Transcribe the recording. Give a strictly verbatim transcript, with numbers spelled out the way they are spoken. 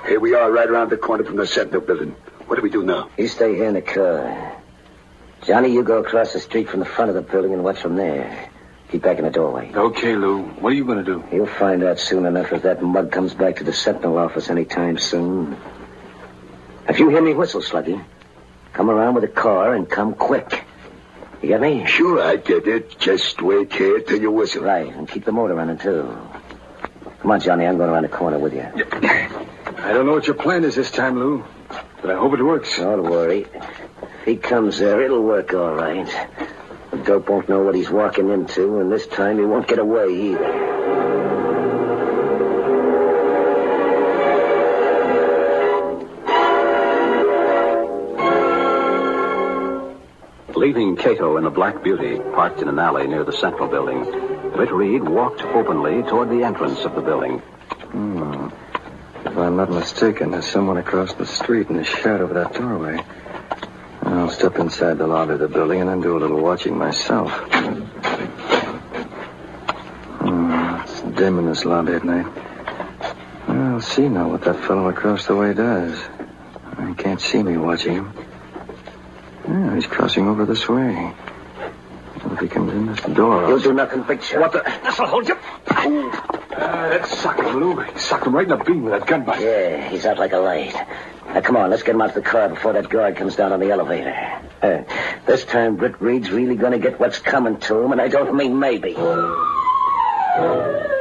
Here we are right around the corner from the Sentinel building. What do we do now? You stay here in the car. Johnny, you go across the street from the front of the building and watch from there. Keep back in the doorway. Okay, Lou. What are you going to do? You'll find out soon enough if that mug comes back to the Sentinel office anytime soon. If you hear me whistle, Sluggy, come around with a car and come quick. You get me? Sure, I get it. Just wait here till you whistle. Right, and keep the motor running, too. Come on, Johnny, I'm going around the corner with you. I don't know what your plan is this time, Lou, but I hope it works. Don't worry. If he comes there, it'll work all right. The dope won't know what he's walking into, and this time he won't get away either. Leaving Cato and the Black Beauty parked in an alley near the Sentinel building, Britt Reed walked openly toward the entrance of the building. Hmm. If I'm not mistaken, there's someone across the street in the shadow of that doorway. I'll step inside the lobby of the building and then do a little watching myself. Hmm. It's dim in this lobby at night. I'll see now what that fellow across the way does. He can't see me watching him. Yeah, he's crossing over this way. Well, if he comes in this door... You'll do nothing, big shot. What the... This'll hold you. Uh, that socked him, Lou. He socked him right in the beam with that gun butt. Yeah, he's out like a light. Now, come on, let's get him out of the car before that guard comes down on the elevator. Uh, this time, Britt Reed's really going to get what's coming to him, and I don't mean maybe.